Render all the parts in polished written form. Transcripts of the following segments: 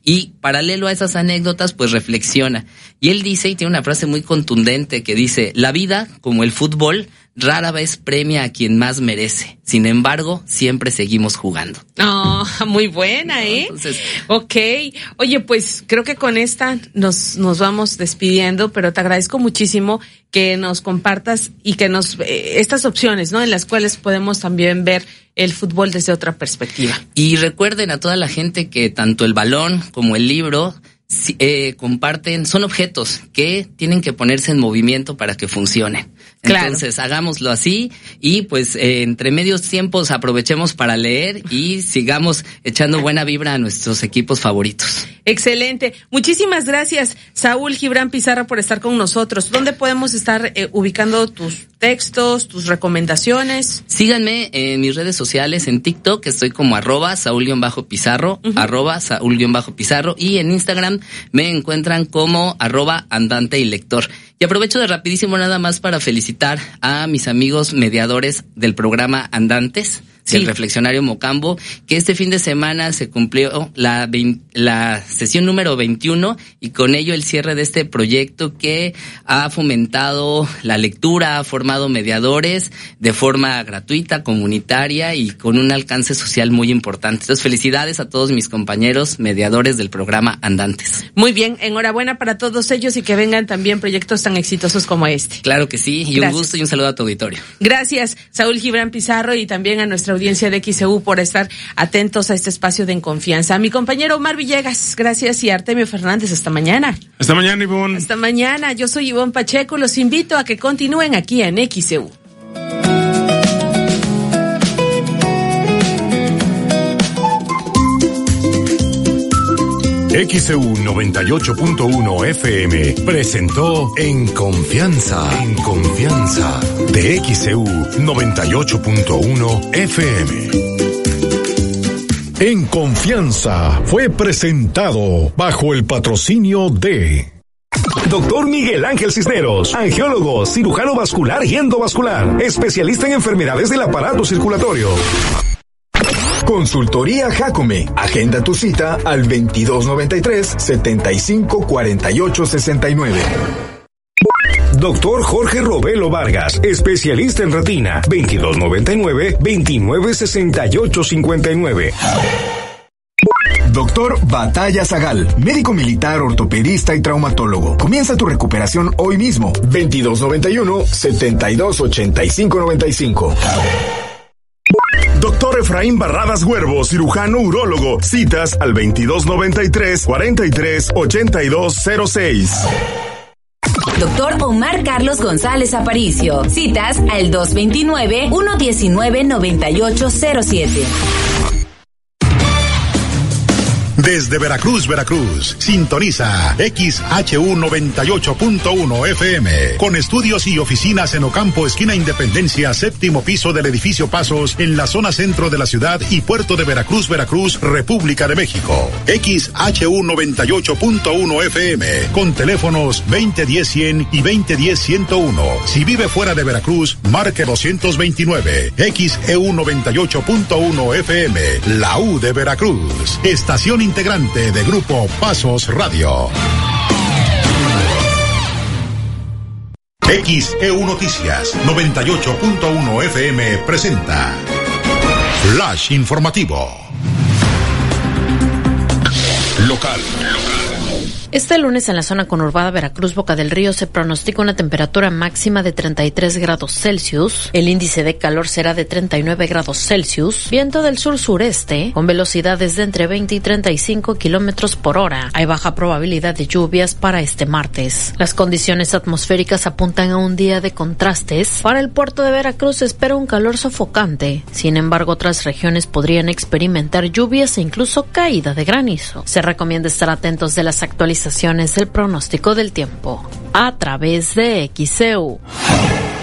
Y paralelo a esas anécdotas, pues reflexiona. Y él dice, y tiene una frase muy contundente que dice: la vida, como el fútbol, rara vez premia a quien más merece. Sin embargo, siempre seguimos jugando. Oh, muy buena, ¿eh? Entonces, ok. Oye, pues creo que con esta nos vamos despidiendo, pero te agradezco muchísimo que nos compartas y que nos estas opciones, ¿no? En las cuales podemos también ver el fútbol desde otra perspectiva. Y recuerden a toda la gente que tanto el balón como el libro comparten, son objetos que tienen que ponerse en movimiento para que funcionen. Claro. Entonces, hagámoslo así y pues entre medios tiempos aprovechemos para leer y sigamos echando buena vibra a nuestros equipos favoritos. Excelente. Muchísimas gracias, Saúl Gibran Pizarro, por estar con nosotros. ¿Dónde podemos estar ubicando tus textos, tus recomendaciones? Síganme en mis redes sociales, en TikTok estoy como @Saúl_Pizarro, @Saúl_Pizarro, y en Instagram me encuentran como @Andante y Lector. Y aprovecho de rapidísimo nada más para felicitar a mis amigos mediadores del programa Andantes, del Reflexionario Mocambo, que este fin de semana se cumplió la sesión número 21 y con ello el cierre de este proyecto que ha fomentado la lectura, ha formado mediadores de forma gratuita, comunitaria y con un alcance social muy importante. Entonces, felicidades a todos mis compañeros mediadores del programa Andantes. Muy bien, enhorabuena para todos ellos y que vengan también proyectos tan exitosos como este. Claro que sí, y gracias. Un gusto y un saludo a tu auditorio. Gracias, Saúl Gibran Pizarro, y también a nuestra audiencia de XEU por estar atentos a este espacio de En Confianza. A mi compañero Omar Villegas, gracias, y Artemio Fernández, hasta mañana. Hasta mañana, Ivonne. Hasta mañana, yo soy Ivonne Pacheco, los invito a que continúen aquí en XEU. XEU 98.1 FM presentó En Confianza, de XEU 98.1 FM. En Confianza fue presentado bajo el patrocinio de Doctor Miguel Ángel Cisneros, angiólogo, cirujano vascular y endovascular, especialista en enfermedades del aparato circulatorio. Consultoría Jacome. Agenda tu cita al 2293-754869. Doctor Jorge Robelo Vargas, especialista en retina, 2299-296859. Doctor Batalla Zagal, médico militar, ortopedista y traumatólogo. Comienza tu recuperación hoy mismo. 2291-728595. Doctor Efraín Barradas Huervo, cirujano urólogo. Citas al 2293-438206. Doctor Omar Carlos González Aparicio. Citas al 229-119-9807. Desde Veracruz, sintoniza XHU 98.1 FM, con estudios y oficinas en Ocampo, esquina Independencia, séptimo piso del edificio Pasos, en la zona centro de la ciudad y puerto de Veracruz, República de México. XHU 98.1 FM, con teléfonos 2010-100 y 2010-101. Si vive fuera de Veracruz, marque 229. XEU 98.1 FM, la U de Veracruz. Estación integrante de Grupo Pasos Radio. XEU Noticias 98.1 FM presenta Flash Informativo. Local. Este lunes en la zona conurbada Veracruz, Boca del Río, se pronostica una temperatura máxima de 33 grados Celsius. El índice de calor será de 39 grados Celsius. Viento del sur-sureste, con velocidades de entre 20 y 35 kilómetros por hora. Hay baja probabilidad de lluvias para este martes. Las condiciones atmosféricas apuntan a un día de contrastes. Para el puerto de Veracruz se espera un calor sofocante. Sin embargo, otras regiones podrían experimentar lluvias e incluso caída de granizo. Se recomienda estar atentos de las actualizaciones del pronóstico del tiempo a través de XEU.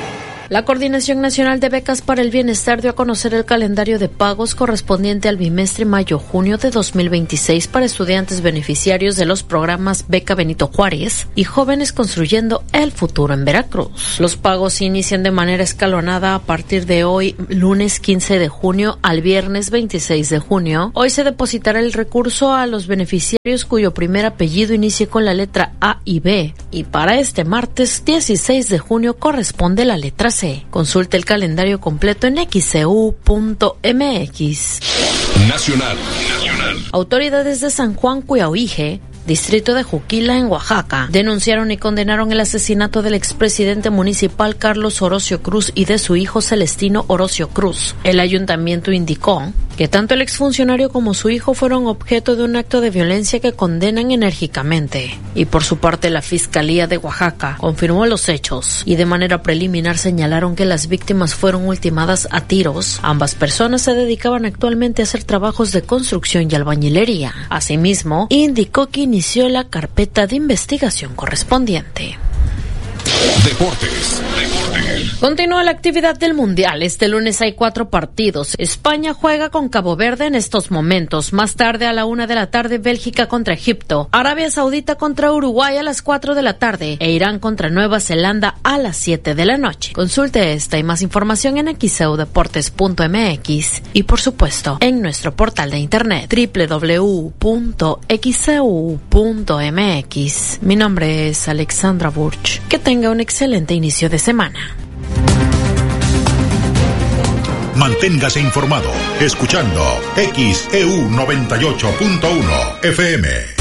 La Coordinación Nacional de Becas para el Bienestar dio a conocer el calendario de pagos correspondiente al bimestre mayo-junio de 2026 para estudiantes beneficiarios de los programas Beca Benito Juárez y Jóvenes Construyendo el Futuro en Veracruz. Los pagos inician de manera escalonada a partir de hoy, lunes 15 de junio, al viernes 26 de junio. Hoy se depositará el recurso a los beneficiarios cuyo primer apellido inicie con la letra A y B. Y para este martes 16 de junio corresponde la letra C. Consulte el calendario completo en xcu.mx. Nacional. Autoridades de San Juan Cuyahuije, distrito de Juquila, en Oaxaca, denunciaron y condenaron el asesinato del expresidente municipal Carlos Orocio Cruz y de su hijo Celestino Orocio Cruz. El ayuntamiento indicó que tanto el exfuncionario como su hijo fueron objeto de un acto de violencia que condenan enérgicamente. Y por su parte, la Fiscalía de Oaxaca confirmó los hechos y de manera preliminar señalaron que las víctimas fueron ultimadas a tiros. Ambas personas se dedicaban actualmente a hacer trabajos de construcción y albañilería. Asimismo, indicó que inició la carpeta de investigación correspondiente. Deportes. Continúa la actividad del Mundial. Este lunes hay 4 partidos. España juega con Cabo Verde en estos momentos. Más tarde, a la 1 de la tarde, Bélgica contra Egipto. Arabia Saudita contra Uruguay a las 4 de la tarde. E Irán contra Nueva Zelanda a las 7 de la noche. Consulte esta y más información en xeudeportes.mx y, por supuesto, en nuestro portal de internet www.xeu.mx. Mi nombre es Alexandra Burch. Que tenga un excelente inicio de semana. Manténgase informado escuchando XEU 98.1 FM.